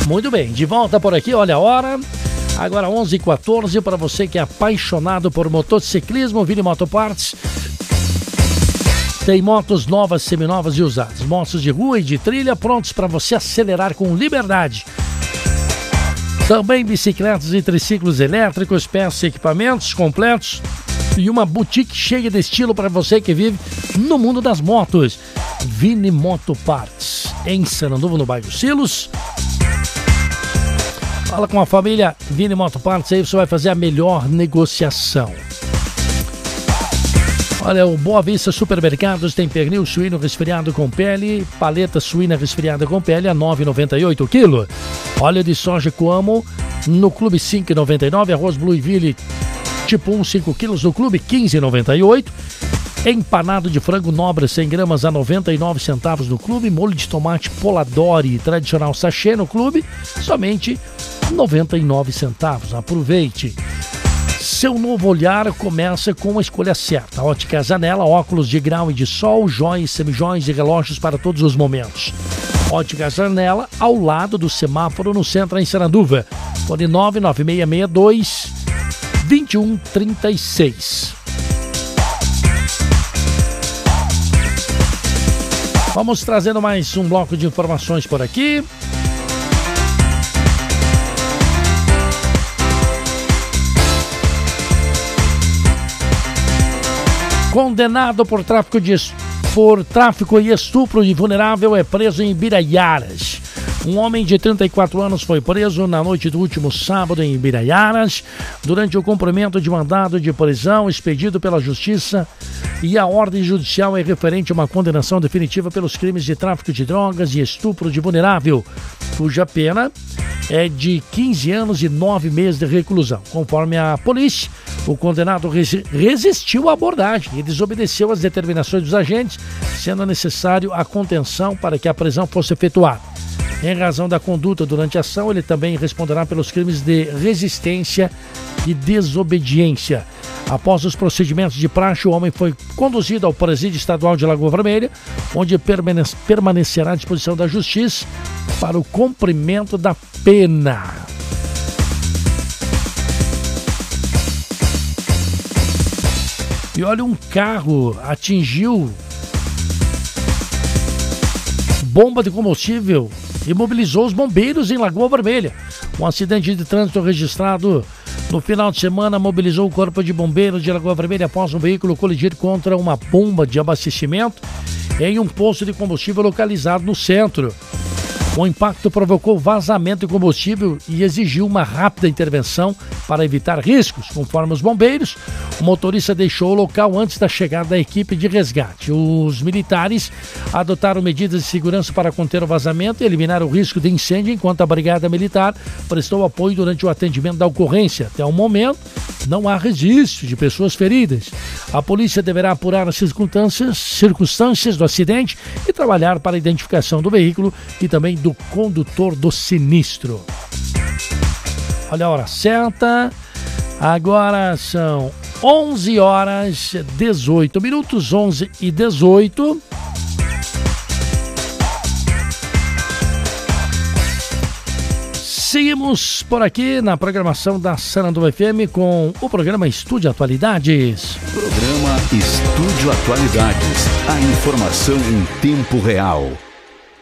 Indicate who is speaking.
Speaker 1: Muito bem, de volta por aqui, olha a hora. Agora 11h14, para você que é apaixonado por motociclismo, Vini Motoparts. Tem motos novas, seminovas e usadas. Motos de rua e de trilha prontos para você acelerar com liberdade. Também bicicletas e triciclos elétricos, peças e equipamentos completos. E uma boutique cheia de estilo para você que vive no mundo das motos. Vini Motoparts, em Sananduva, no bairro Silos. Fala com a família Vini Motoparts, aí você vai fazer a melhor negociação. Olha, o Boa Vista Supermercados tem pernil suíno resfriado com pele, paleta suína resfriada com pele a R$ 9,98 o quilo. Óleo de soja Coamo no Clube R$ 5,99, arroz Blueville tipo 1, 5 quilos no Clube R$ 15,98. Empanado de frango nobre 100 gramas a 99 centavos no Clube. Molho de tomate Polidori tradicional sachê no Clube, somente 99 centavos. Aproveite. Seu novo olhar começa com a escolha certa. Ótica Zanella, óculos de grau e de sol, joias, semijoias e relógios para todos os momentos. Ótica Zanella, ao lado do semáforo no centro em Sananduva. Fone 99662-2136. Vamos trazendo mais um bloco de informações por aqui. Condenado por tráfico e estupro de vulnerável é preso em Ibiraiaras. Um homem de 34 anos foi preso na noite do último sábado em Ibiraiaras durante o cumprimento de mandado de prisão expedido pela Justiça, e a ordem judicial é referente a uma condenação definitiva pelos crimes de tráfico de drogas e estupro de vulnerável, cuja pena é de 15 anos e 9 meses de reclusão. Conforme a polícia, o condenado resistiu à abordagem e desobedeceu às determinações dos agentes, sendo necessário a contenção para que a prisão fosse efetuada. Em razão da conduta durante a ação, ele também responderá pelos crimes de resistência e desobediência. Após os procedimentos de praxe, o homem foi conduzido ao Presídio Estadual de Lagoa Vermelha, onde permanecerá à disposição da Justiça para o cumprimento da pena. E olha, um carro atingiu bomba de combustível e mobilizou os bombeiros em Lagoa Vermelha. Um acidente de trânsito registrado no final de semana mobilizou o Corpo de Bombeiros de Lagoa Vermelha após um veículo colidir contra uma bomba de abastecimento em um posto de combustível localizado no centro. O impacto provocou vazamento de combustível e exigiu uma rápida intervenção para evitar riscos. Conforme os bombeiros, o motorista deixou o local antes da chegada da equipe de resgate. Os militares adotaram medidas de segurança para conter o vazamento e eliminar o risco de incêndio, enquanto a Brigada Militar prestou apoio durante o atendimento da ocorrência. Até o momento, não há registro de pessoas feridas. A polícia deverá apurar as circunstâncias do acidente e trabalhar para a identificação do veículo e também do condutor do sinistro. Olha a hora certa, agora são 11h18, 11h18. Seguimos por aqui na programação da Sananduva FM com o programa Estúdio Atualidades.
Speaker 2: Programa Estúdio Atualidades, a informação em tempo real.